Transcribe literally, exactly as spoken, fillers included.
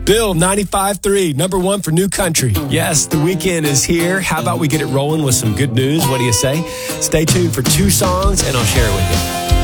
Bill, ninety-five three, number one for New Country. Yes, the weekend is here. How about we get it rolling with some good news? What do you say? Stay tuned for two songs, and I'll share it with you.